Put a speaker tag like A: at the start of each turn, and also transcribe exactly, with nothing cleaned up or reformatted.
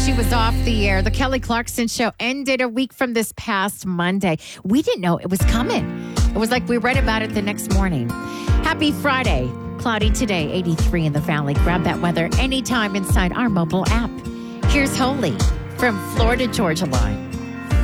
A: she was off the air. The Kelly Clarkson Show ended a week from this past Monday. We didn't know it was coming. It was like we read about it the next morning. Happy Friday. Cloudy today, eighty-three in the valley. Grab that weather anytime inside our mobile app. Here's Holy from Florida Georgia Line.